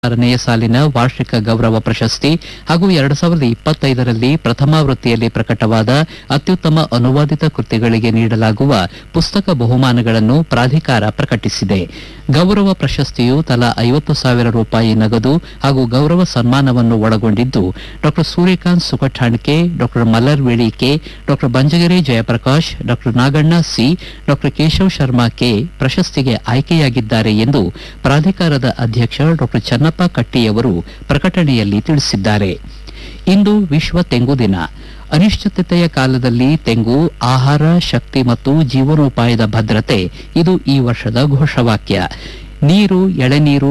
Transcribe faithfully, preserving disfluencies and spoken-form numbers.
ಆರನೆಯ ಸಾಲಿನ ವಾರ್ಷಿಕ ಗೌರವ ಪ್ರಶಸ್ತಿ ಹಾಗೂ ಎರಡು ಸಾವಿರದ ಇಪ್ಪತ್ತೈದರಲ್ಲಿ ಪ್ರಥಮಾವೃತ್ತಿಯಲ್ಲಿ ಪ್ರಕಟವಾದ ಅತ್ಯುತ್ತಮ ಅನುವಾದಿತ ಕೃತಿಗಳಿಗೆ ನೀಡಲಾಗುವ ಪುಸ್ತಕ ಬಹುಮಾನಗಳನ್ನು ಪ್ರಾಧಿಕಾರ ಪ್ರಕಟಿಸಿದೆ. ಗೌರವ ಪ್ರಶಸ್ತಿಯು ತಲಾ ಐವತ್ತು ಸಾವಿರ ರೂಪಾಯಿ ನಗದು ಹಾಗೂ ಗೌರವ ಸನ್ಮಾನವನ್ನು ಒಳಗೊಂಡಿದ್ದು ಡಾ ಸೂರ್ಯಕಾಂತ್ ಸುಕಠಾಣ್ಕೆ, ಡಾ ಮಲ್ಲರ್ ವೇಳಿ ಕೆ, ಡಾ ಬಂಜಗೆರೆ ಜಯಪ್ರಕಾಶ್, ಡಾ ನಾಗಣ್ಣ ಸಿ, ಡಾ ಕೇಶವ್ ಶರ್ಮಾ ಕೆ ಪ್ರಶಸ್ತಿಗೆ ಆಯ್ಕೆಯಾಗಿದ್ದಾರೆ ಎಂದು ಪ್ರಾಧಿಕಾರದ ಅಧ್ಯಕ್ಷ ಡಾ ಚನ್ನಪ್ಪ ಕಟ್ಟಿಯವರು ಪ್ರಕಟಣೆಯಲ್ಲಿ ತಿಳಿಸಿದ್ದಾರೆ. ಇಂದು ವಿಶ್ವ ತೆಂಗು ದಿನ. ಅನಿಶ್ಚಿತತೆಯ ಕಾಲದಲ್ಲಿ ತೆಂಗು ಆಹಾರ, ಶಕ್ತಿ ಮತ್ತು ಜೀವನೋಪಾಯದ ಭದ್ರತೆ ಇದು ಈ ವರ್ಷದ ಘೋಷವಾಕ್ಯ. ನೀರು, ಎಳೆನೀರು